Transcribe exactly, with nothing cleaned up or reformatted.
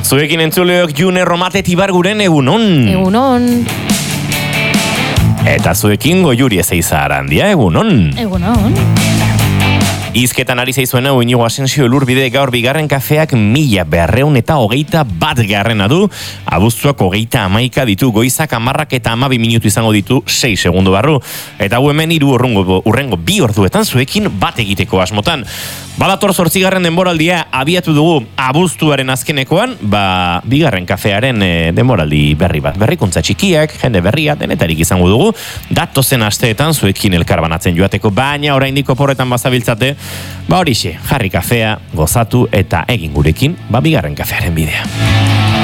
Zuekin entzuleok June Romatet Ibarguren egunon. Egunon. Eta zuekin Goiuri Ezeiza Arandia egunon. Egunon. Izketan ari zaizuena Iñigo Asensio Elurbide gaur bigarren kafeak mila berreun eta hogeita bat garrena du. Abuztuak hogeita amaika ditu, goizak amarrak eta amabi minutu izango ditu sei segundo barru. Eta hu hemen hiru urrengo, urrengo bi orduetan zuekin bat egiteko asmotan. Badator zortzigarren denboraldia abiatu dugu abuztuaren azkenekoan, ba, bigarren kafearen e, denboraldi berri bat. Berrikuntza txikiak, jende berria, denetarik izango dugu. Datozen asteetan zuekin elkarbanatzen joateko, baina oraindik oporretan bazabiltzate, ba horixe, jarri kafea, gozatu eta egin gurekin, ba bigarren kafearen bidea.